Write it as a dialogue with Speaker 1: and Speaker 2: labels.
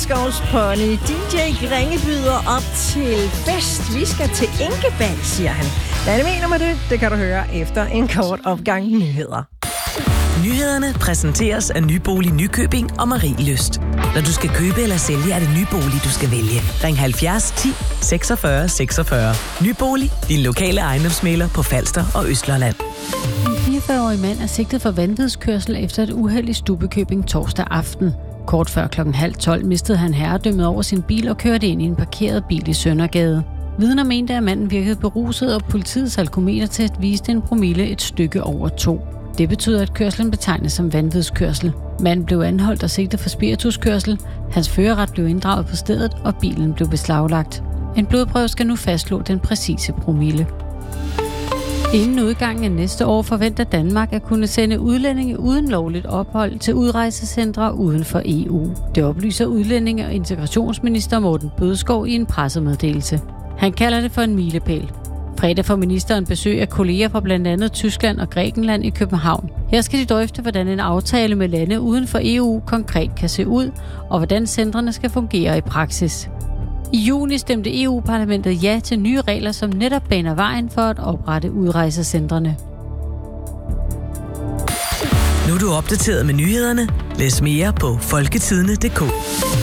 Speaker 1: Grønskovs Pony. DJ Gringe byder op til fest. Vi skal til Enkebal, siger han. Hvad det mener med det kan du høre efter en kort opgang nyheder.
Speaker 2: Nyhederne præsenteres af Nybolig Nykøbing og Marie Lyst. Når du skal købe eller sælge, er det Nybolig, du skal vælge. Ring 70 10 46 46. Nybolig, din lokale ejendomsmægler på Falster og Østlolland.
Speaker 3: En 44-årig mand er sigtet for vanvidskørsel efter et uheld i Stubbekøbing torsdag aften. Kort før kl. 11:30 mistede han herredømmet over sin bil og kørte ind i en parkeret bil i Søndergade. Vidner mente, at manden virkede beruset, og politiets alkometertest viste en promille et stykke over 2. Det betyder, at kørslen betegnes som vanvidskørsel. Manden blev anholdt og sigtet for spirituskørsel. Hans førerret blev inddraget på stedet, og bilen blev beslaglagt. En blodprøve skal nu fastslå den præcise promille. Inden udgangen af næste år forventer Danmark at kunne sende udlændinge uden lovligt ophold til udrejsecentre uden for EU. Det oplyser udlændinge- og integrationsminister Morten Bødskov i en pressemeddelelse. Han kalder det for en milepæl. Fredag får ministeren besøg af kolleger fra blandt andet Tyskland og Grækenland i København. Her skal de drøfte, hvordan en aftale med lande uden for EU konkret kan se ud, og hvordan centrene skal fungere i praksis. I juni stemte EU-parlamentet ja til nye regler, som netop baner vejen for at oprette udrejsecentrene.
Speaker 2: Nu er du opdateret med nyhederne. Læs mere på folketidene.dk.